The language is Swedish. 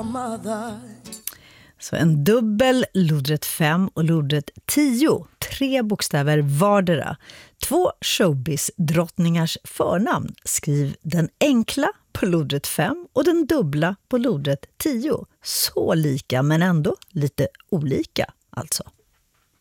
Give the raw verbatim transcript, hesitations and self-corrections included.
mother. Så en dubbel, lodrätt fem och lodrätt tio. Tre bokstäver vardera. Två showbiz-drottningars förnamn. Skriv den enkla på lodrätt fem och den dubbla på lodrätt tio. Så lika men ändå lite olika alltså.